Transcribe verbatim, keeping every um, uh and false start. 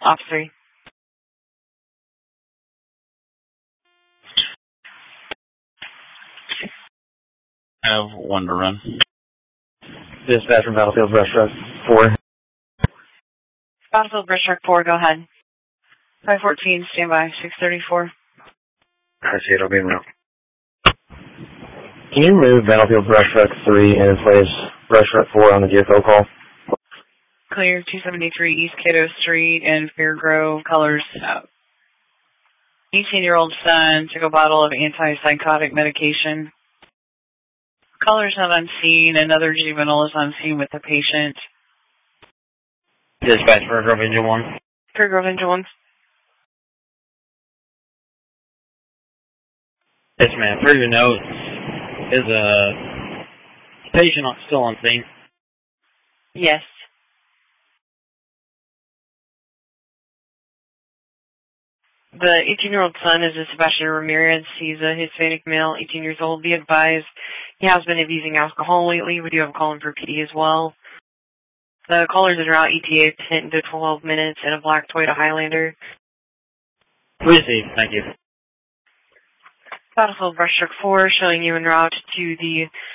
Off three. I have one to run. Dispatch from Battlefield Brush Truck four. Battlefield Brush Truck four, go ahead. five fourteen, standby, six thirty-four. I see it, I'll be in route. Can you move Battlefield Brush Truck three and place Brush Truck four on the G F O call? Clear, two seventy-three East Cato Street in Fairgrove, colors out. eighteen-year-old son took a bottle of antipsychotic medication. Colors not on scene. Another juvenile is on scene with the patient. Dispatch Fairgrove Engine one. Fairgrove Engine one. Yes, ma'am. For your notes, is a patient still on scene? Yes. The eighteen-year-old son is a Sebastian Ramirez. He's a Hispanic male, eighteen years old. Be advised, he has been abusing alcohol lately. We do have a call in for P D as well. The caller's en route, E T A ten to twelve minutes, in a black Toyota Highlander. Received, thank you. Battlefield Brush Truck four, showing you en route to the